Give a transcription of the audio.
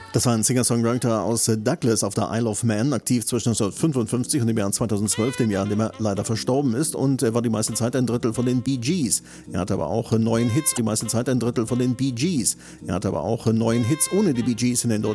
Das war ein Singer-Songwriter aus Douglas auf der Isle of Man, aktiv zwischen 1955 und dem Jahr 2012, dem Jahr, in dem er leider verstorben ist, und er war die meiste Zeit ein Drittel von den Bee Gees. Er hatte aber auch 9 Hits, die meiste Zeit ein Drittel von den Bee Gees. Er hatte aber auch 9 Hits ohne die Bee Gees in den